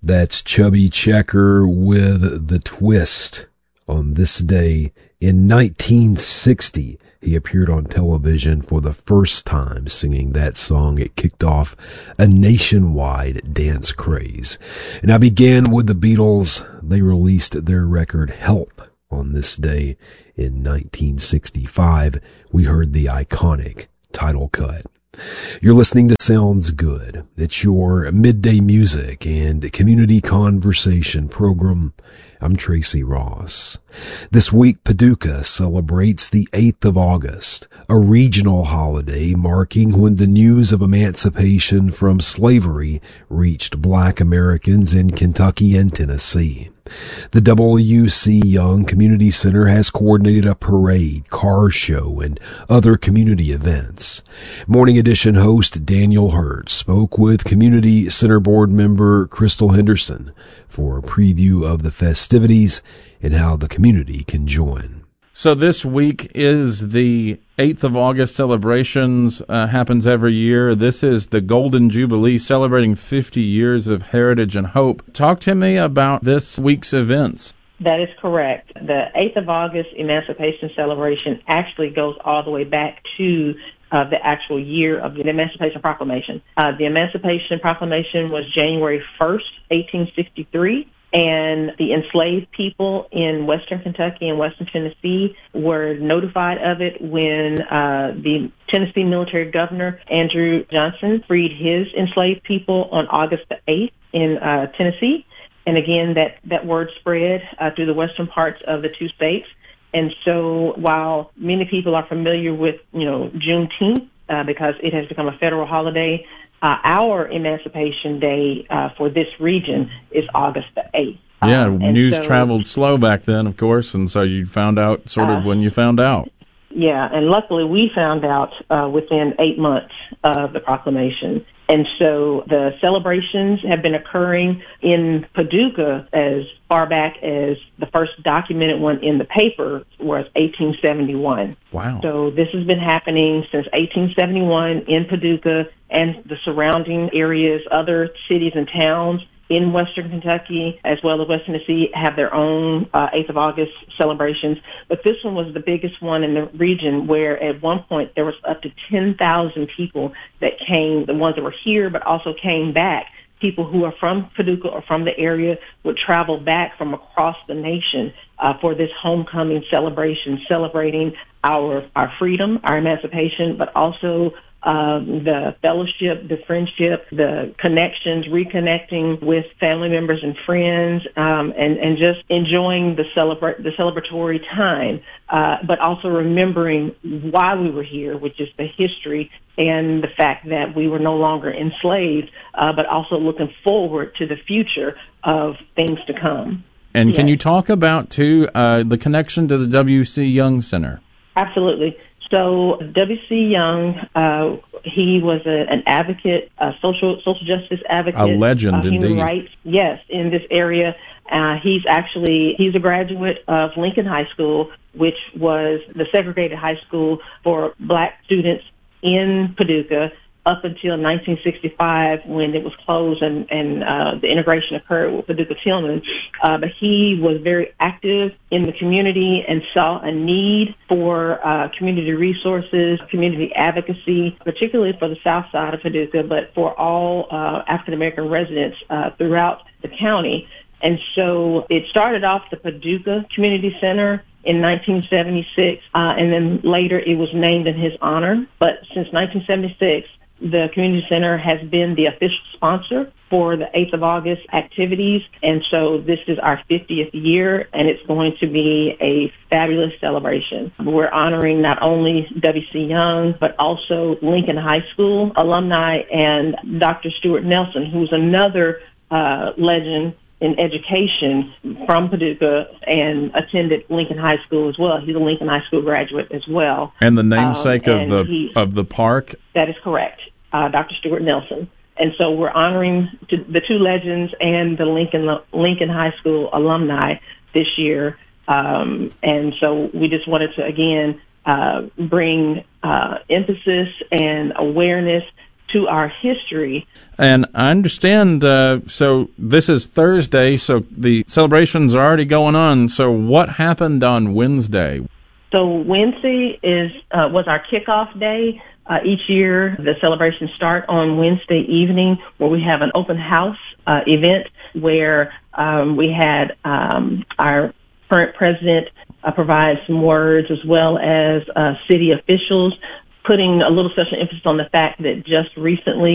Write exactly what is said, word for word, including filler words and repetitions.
That's Chubby Checker with The Twist. On this day in nineteen sixty, he appeared on television for the first time singing that song. It kicked off a nationwide dance craze. And I began with the Beatles. They released their record Help on this day in nineteen sixty-five. We heard the iconic title cut. You're listening to Sounds Good. It's your midday music and community conversation program. I'm Tracy Ross. This week, Paducah celebrates the eighth of August, a regional holiday marking when the news of emancipation from slavery reached Black Americans in Kentucky and Tennessee. The W C Young Community Center has coordinated a parade, car show, and other community events. Morning Edition host Daniel Hurt spoke with Community Center board member Crystal Henderson for a preview of the festivities and how the community can join. So this week is the eighth of August celebrations, uh, happens every year. This is the Golden Jubilee, celebrating fifty years of heritage and hope. Talk to me about this week's events. That is correct. The eighth of August Emancipation Celebration actually goes all the way back to uh, the actual year of the Emancipation Proclamation. Uh, the Emancipation Proclamation was January first, eighteen sixty-three. And the enslaved people in western Kentucky and western Tennessee were notified of it when uh, the Tennessee military governor, Andrew Johnson, freed his enslaved people on August the eighth in uh, Tennessee. And again, that, that word spread uh, through the western parts of the two states. And so while many people are familiar with, you know, Juneteenth, uh, because it has become a federal holiday, Uh, our Emancipation Day uh, for this region is August the eighth. Yeah, um, news so, traveled slow back then, of course, and so you found out sort of uh, when you found out. Yeah, and luckily we found out uh, within eight months of the proclamation. And so the celebrations have been occurring in Paducah as far back as the first documented one in the paper was eighteen seventy-one. Wow. So this has been happening since eighteen seventy-one in Paducah and the surrounding areas. Other cities and towns in western Kentucky as well as West Tennessee have their own uh, eighth of August celebrations. But this one was the biggest one in the region, where at one point there was up to ten thousand people that came, the ones that were here but also came back. People who are from Paducah or from the area would travel back from across the nation uh, for this homecoming celebration, celebrating our our freedom, our emancipation, but also Um, the fellowship, the friendship, the connections, reconnecting with family members and friends, um, and, and just enjoying the celebra- the celebratory time, uh, but also remembering why we were here, which is the history and the fact that we were no longer enslaved, uh, but also looking forward to the future of things to come. And yes. Can you talk about, too, uh, the connection to the W C Young Center? Absolutely. So W C Young, uh, he was a, an advocate, a social social justice advocate, a legend, uh, human indeed. rights. Yes, in this area, uh, he's actually he's a graduate of Lincoln High School, which was the segregated high school for black students in Paducah up until nineteen sixty-five, when it was closed and, and uh, the integration occurred with Paducah Tillman. Uh, but he was very active in the community and saw a need for uh, community resources, community advocacy, particularly for the south side of Paducah, but for all uh, African-American residents uh, throughout the county. And so it started off the Paducah Community Center in nineteen seventy-six, uh, and then later it was named in his honor. But since nineteen seventy-six, the Community Center has been the official sponsor for the eighth of August activities, and so this is our fiftieth year, and it's going to be a fabulous celebration. We're honoring not only W C Young, but also Lincoln High School alumni and Doctor Stuart Nelson, who's another uh, legend in education from Paducah and attended Lincoln High School as well. He's a Lincoln High School graduate as well. And the namesake um, of the he, of the park? That is correct, uh, Doctor Stuart Nelson. And so we're honoring to the two legends and the Lincoln Lincoln High School alumni this year. Um, and so we just wanted to, again, uh, bring uh, emphasis and awareness to our history. And I understand, uh, so this is Thursday, so the celebrations are already going on. So what happened on Wednesday? So Wednesday is uh, was our kickoff day. Uh, each year, the celebrations start on Wednesday evening, where we have an open house uh, event where um, we had um, our current president uh, provide some words, as well as uh, city officials, putting a little special emphasis on the fact that just recently